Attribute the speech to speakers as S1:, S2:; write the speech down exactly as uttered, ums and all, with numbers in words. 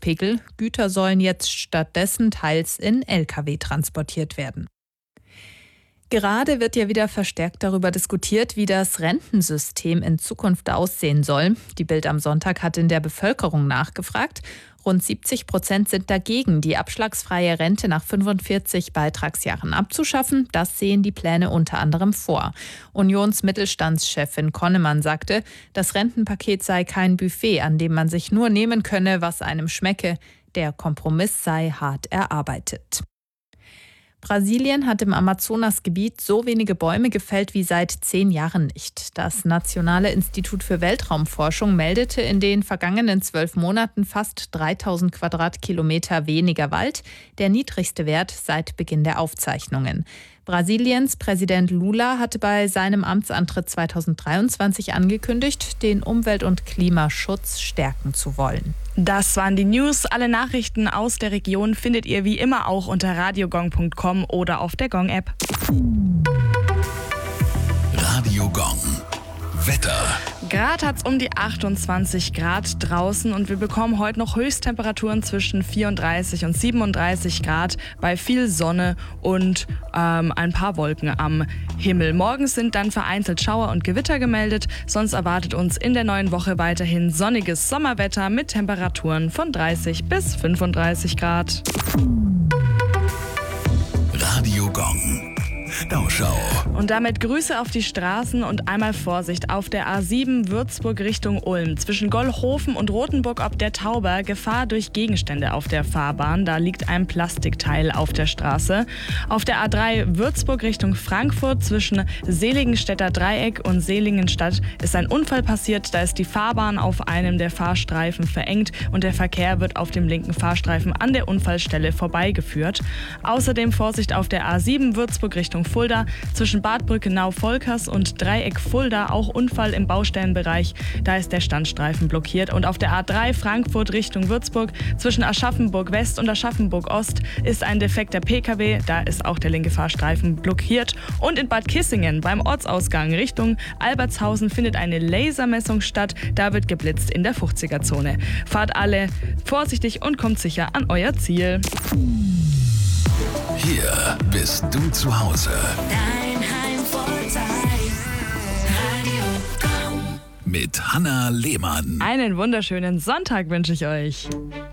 S1: Grenzpegel. Güter sollen jetzt stattdessen teils in L K W transportiert werden. Gerade wird ja wieder verstärkt darüber diskutiert, wie das Rentensystem in Zukunft aussehen soll. Die Bild am Sonntag hat in der Bevölkerung nachgefragt. Rund siebzig Prozent sind dagegen, die abschlagsfreie Rente nach fünfundvierzig Beitragsjahren abzuschaffen. Das sehen die Pläne unter anderem vor. Unionsmittelstandschefin Konnemann sagte, das Rentenpaket sei kein Buffet, an dem man sich nur nehmen könne, was einem schmecke. Der Kompromiss sei hart erarbeitet. Brasilien hat im Amazonasgebiet so wenige Bäume gefällt wie seit zehn Jahren nicht. Das Nationale Institut für Weltraumforschung meldete in den vergangenen zwölf Monaten fast dreitausend Quadratkilometer weniger Wald, der niedrigste Wert seit Beginn der Aufzeichnungen. Brasiliens Präsident Lula hatte bei seinem Amtsantritt zweitausenddreiundzwanzig angekündigt, den Umwelt- und Klimaschutz stärken zu wollen.
S2: Das waren die News. Alle Nachrichten aus der Region findet ihr wie immer auch unter radiogong punkt com oder auf der Gong-App.
S3: Radio Gong. Wetter.
S2: Gerade hat es um die achtundzwanzig Grad draußen und wir bekommen heute noch Höchsttemperaturen zwischen vierunddreißig und siebenunddreißig Grad bei viel Sonne und ähm, ein paar Wolken am Himmel. Morgens sind dann vereinzelt Schauer und Gewitter gemeldet, sonst erwartet uns in der neuen Woche weiterhin sonniges Sommerwetter mit Temperaturen von dreißig bis fünfunddreißig Grad.
S3: Radio Gong. Stauschau.
S2: Und damit Grüße auf die Straßen und einmal Vorsicht auf der A sieben Würzburg Richtung Ulm. Zwischen Gollhofen und Rothenburg ob der Tauber Gefahr durch Gegenstände auf der Fahrbahn. Da liegt ein Plastikteil auf der Straße. Auf der A drei Würzburg Richtung Frankfurt zwischen Seligenstädter Dreieck und Selingenstadt ist ein Unfall passiert. Da ist die Fahrbahn auf einem der Fahrstreifen verengt und der Verkehr wird auf dem linken Fahrstreifen an der Unfallstelle vorbeigeführt. Außerdem Vorsicht auf der A sieben Würzburg Richtung Fulda, zwischen Bad Brückenau-Volkers und Dreieck Fulda, auch Unfall im Baustellenbereich, da ist der Standstreifen blockiert. Und auf der A drei Frankfurt Richtung Würzburg, zwischen Aschaffenburg West und Aschaffenburg Ost ist ein defekter P K W, da ist auch der linke Fahrstreifen blockiert. Und in Bad Kissingen beim Ortsausgang Richtung Albertshausen findet eine Lasermessung statt, da wird geblitzt in der fünfziger-Zone. Fahrt alle vorsichtig und kommt sicher an euer Ziel.
S3: Hier bist du zu Hause.
S4: Dein Heimvorteil. Radio Gong.
S3: Mit Hanna Lehmann.
S2: Einen wunderschönen Sonntag wünsche ich euch.